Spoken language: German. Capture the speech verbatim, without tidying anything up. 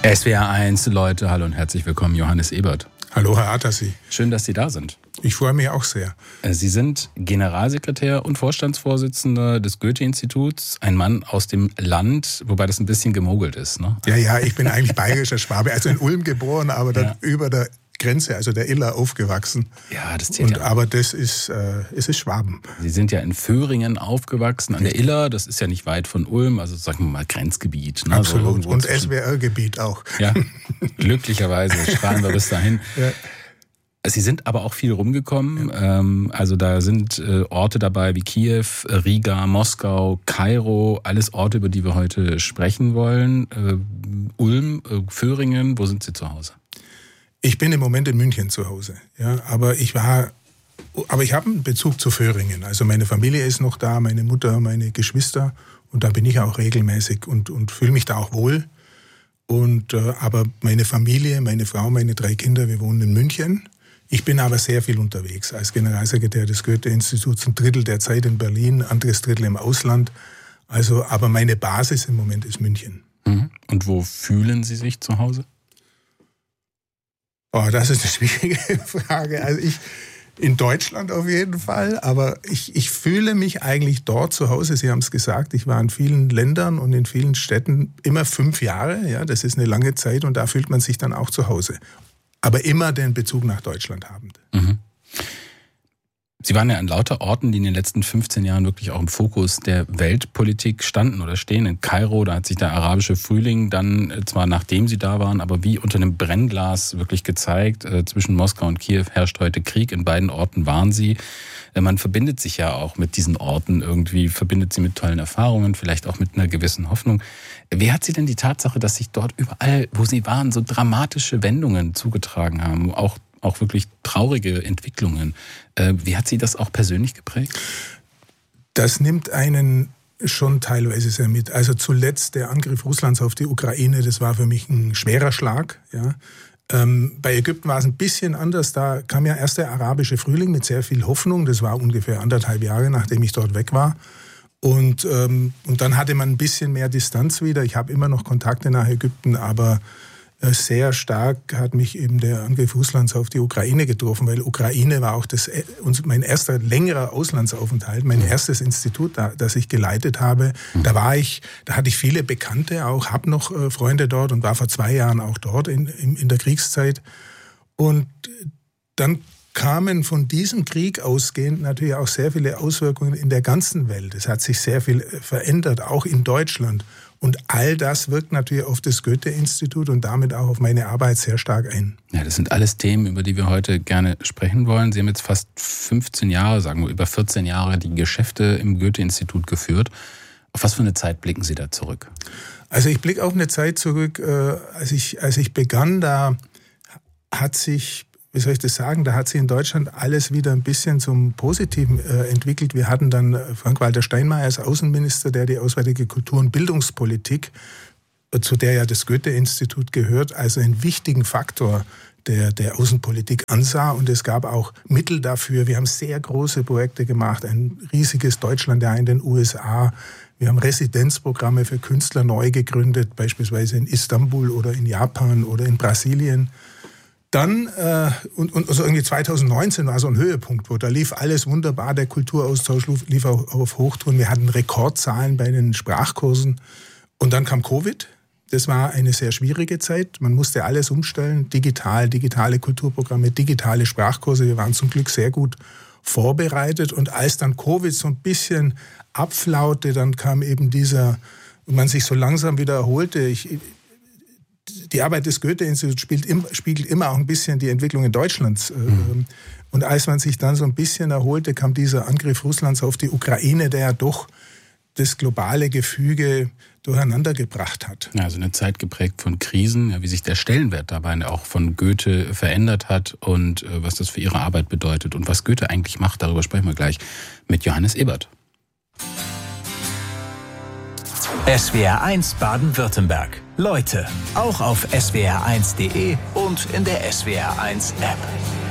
S W R eins, Leute, hallo und herzlich willkommen, Johannes Ebert. Hallo, Herr Atassi. Schön, dass Sie da sind. Ich freue mich auch sehr. Sie sind Generalsekretär und Vorstandsvorsitzender des Goethe-Instituts, ein Mann aus dem Land, wobei das ein bisschen gemogelt ist, ne? Ja, ja, ich bin eigentlich bayerischer Schwabe, also in Ulm geboren, aber dann ja. über der Grenze, also der Iller, aufgewachsen. Ja, das zählt und, ja. Aber das ist, äh, es ist Schwaben. Sie sind ja in Föhringen aufgewachsen, an der Iller, das ist ja nicht weit von Ulm, also sagen wir mal Grenzgebiet. Ne? Absolut, so und S W R-Gebiet auch. Ja, glücklicherweise strahlen wir bis dahin. Ja. Sie sind aber auch viel rumgekommen, ja. Also da sind Orte dabei wie Kiew, Riga, Moskau, Kairo, alles Orte, über die wir heute sprechen wollen. Ulm, Föhringen, wo sind Sie zu Hause? Ich bin im Moment in München zu Hause, ja, aber ich war, aber ich habe einen Bezug zu Föhringen. Also meine Familie ist noch da, meine Mutter, meine Geschwister, und da bin ich auch regelmäßig und und fühle mich da auch wohl. Und äh, aber meine Familie, meine Frau, meine drei Kinder, wir wohnen in München. Ich bin aber sehr viel unterwegs als Generalsekretär des Goethe-Instituts, ein Drittel der Zeit in Berlin, ein anderes Drittel im Ausland. Also, aber meine Basis im Moment ist München. Und wo fühlen Sie sich zu Hause? Oh, das ist eine schwierige Frage. Also ich in Deutschland auf jeden Fall, aber ich, ich fühle mich eigentlich dort zu Hause. Sie haben es gesagt, ich war in vielen Ländern und in vielen Städten immer fünf Jahre. Ja, das ist eine lange Zeit und da fühlt man sich dann auch zu Hause. Aber immer den Bezug nach Deutschland habend. Mhm. Sie waren ja an lauter Orten, die in den letzten fünfzehn Jahren wirklich auch im Fokus der Weltpolitik standen oder stehen. In Kairo, da hat sich der arabische Frühling dann, zwar nachdem Sie da waren, aber wie unter einem Brennglas wirklich gezeigt. Zwischen Moskau und Kiew herrscht heute Krieg. In beiden Orten waren Sie. Man verbindet sich ja auch mit diesen Orten irgendwie, verbindet sie mit tollen Erfahrungen, vielleicht auch mit einer gewissen Hoffnung. Wie hat Sie denn die Tatsache, dass sich dort überall, wo Sie waren, so dramatische Wendungen zugetragen haben, auch auch wirklich traurige Entwicklungen. Wie hat Sie das auch persönlich geprägt? Das nimmt einen schon teilweise sehr mit. Also zuletzt der Angriff Russlands auf die Ukraine, das war für mich ein schwerer Schlag. Ja. Ähm, bei Ägypten war es ein bisschen anders. Da kam ja erst der arabische Frühling mit sehr viel Hoffnung. Das war ungefähr anderthalb Jahre, nachdem ich dort weg war. Und, ähm, und dann hatte man ein bisschen mehr Distanz wieder. Ich habe immer noch Kontakte nach Ägypten, aber sehr stark hat mich eben der Angriff Russlands auf die Ukraine getroffen, weil Ukraine war auch das, mein erster längerer Auslandsaufenthalt, mein erstes Institut, das ich geleitet habe. Da war ich, da hatte ich viele Bekannte auch, habe noch Freunde dort und war vor zwei Jahren auch dort in, in, in der Kriegszeit. Und dann kamen von diesem Krieg ausgehend natürlich auch sehr viele Auswirkungen in der ganzen Welt. Es hat sich sehr viel verändert, auch in Deutschland. Und all das wirkt natürlich auf das Goethe-Institut und damit auch auf meine Arbeit sehr stark ein. Ja, das sind alles Themen, über die wir heute gerne sprechen wollen. Sie haben jetzt fast fünfzehn Jahre, sagen wir über vierzehn Jahre, die Geschäfte im Goethe-Institut geführt. Auf was für eine Zeit blicken Sie da zurück? Also ich blicke auf eine Zeit zurück, als ich, als ich begann, da hat sich, wie soll ich das sagen, da hat sich in Deutschland alles wieder ein bisschen zum Positiven äh, entwickelt. Wir hatten dann Frank-Walter Steinmeier als Außenminister, der die auswärtige Kultur- und Bildungspolitik, äh, zu der ja das Goethe-Institut gehört, also einen wichtigen Faktor der, der Außenpolitik ansah. Und es gab auch Mittel dafür. Wir haben sehr große Projekte gemacht, ein riesiges Deutschlandjahr in den U S A. Wir haben Residenzprogramme für Künstler neu gegründet, beispielsweise in Istanbul oder in Japan oder in Brasilien. Dann, äh, und, und also irgendwie zweitausendneunzehn war so ein Höhepunkt, wo da lief alles wunderbar, der Kulturaustausch lief auf, auf Hochtouren. Wir hatten Rekordzahlen bei den Sprachkursen. Und dann kam Covid. Das war eine sehr schwierige Zeit. Man musste alles umstellen, digital, digitale Kulturprogramme, digitale Sprachkurse. Wir waren zum Glück sehr gut vorbereitet. Und als dann Covid so ein bisschen abflaute, dann kam eben dieser, und man sich so langsam wieder erholte. Ich, Die Arbeit des Goethe-Instituts spiegelt immer auch ein bisschen die Entwicklung in Deutschland. Mhm. Und als man sich dann so ein bisschen erholte, kam dieser Angriff Russlands auf die Ukraine, der ja doch das globale Gefüge durcheinander gebracht hat. Ja, also eine Zeit geprägt von Krisen, ja, wie sich der Stellenwert dabei auch von Goethe verändert hat und äh, was das für Ihre Arbeit bedeutet und was Goethe eigentlich macht, darüber sprechen wir gleich mit Johannes Ebert. S W R eins Baden-Württemberg. Leute, auch auf S W R eins punkt de und in der S W R eins App.